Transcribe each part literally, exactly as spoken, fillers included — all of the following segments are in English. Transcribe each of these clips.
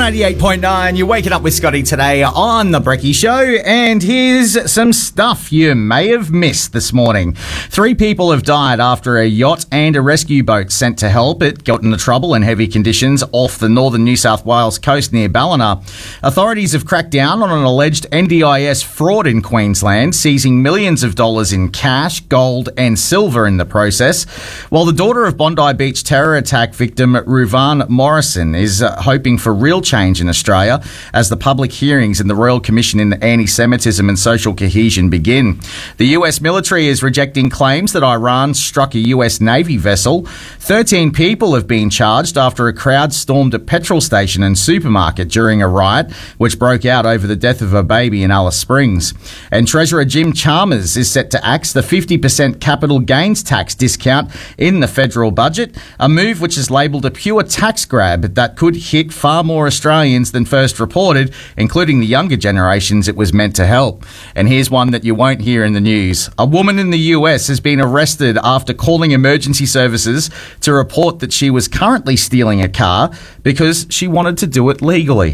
eighty-eight point nine, you're waking up with Scotty today on The Brekkie Show, and here's some stuff you may have missed this morning. Three people have died after a yacht and a rescue boat sent to help it got into trouble in heavy conditions off the northern New South Wales coast near Ballina. Authorities have cracked down on an alleged N D I S fraud in Queensland, seizing millions of dollars in cash, gold and silver in the process, while the daughter of Bondi Beach terror attack victim Ruvan Morrison is uh, hoping for real change in Australia as the public hearings in the Royal Commission into Anti-Semitism and Social Cohesion begin. The U S military is rejecting claims that Iran struck a U S Navy vessel. Thirteen people have been charged after a crowd stormed a petrol station and supermarket during a riot which broke out over the death of a baby in Alice Springs. And Treasurer Jim Chalmers is set to axe the fifty percent capital gains tax discount in the federal budget, a move which is labelled a pure tax grab that could hit far more Australians than first reported, including the younger generations it was meant to help. And here's one that you won't hear in the news. A woman in the U S has been arrested after calling emergency services to report that she was currently stealing a car because she wanted to do it legally.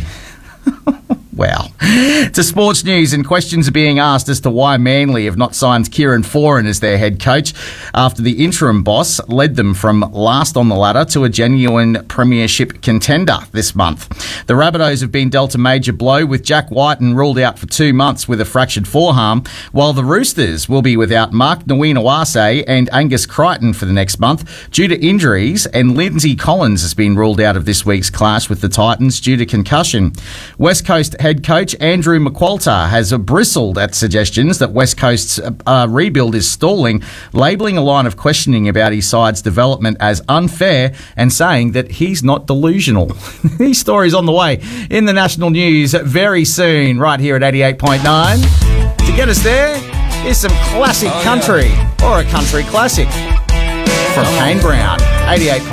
Wow. To sports news, and questions are being asked as to why Manly have not signed Kieran Foran as their head coach after the interim boss led them from last on the ladder to a genuine premiership contender this month. The Rabbitohs have been dealt a major blow with Jack Whiten ruled out for two months with a fractured forearm, while the Roosters will be without Mark Nawinawase and Angus Crichton for the next month due to injuries, and Lindsay Collins has been ruled out of this week's clash with the Titans due to concussion. West Coast head coach Andrew McQualter has bristled at suggestions that West Coast's uh, rebuild is stalling, labelling a line of questioning about his side's development as unfair and saying that he's not delusional. These stories on the way in the national news very soon, right here at eighty-eight point nine. To get us there is some classic country, or a country classic, from Kane Brown. eighty-eight